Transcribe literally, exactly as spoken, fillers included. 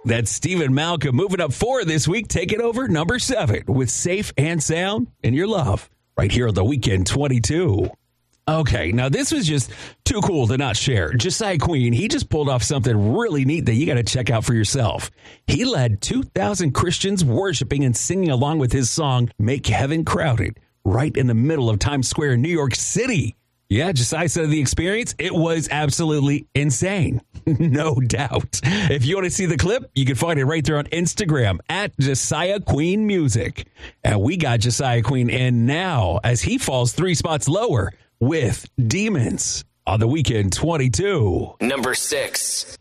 That's Stephen Malcolm moving up four this week, taking over number seven with Safe and Sound in Your Love right here on The Weekend twenty-two. Okay, now this was just too cool to not share. Josiah Queen, he just pulled off something really neat that you got to check out for yourself. He led two thousand Christians worshiping and singing along with his song, Make Heaven Crowded, right in the middle of Times Square in New York City. Yeah, Josiah said of the experience, it was absolutely insane. No doubt. If you want to see the clip, you can find it right there on Instagram at Josiah Queen Music. And we got Josiah Queen in now as he falls three spots lower with Demons on The Weekend twenty-two. Number six.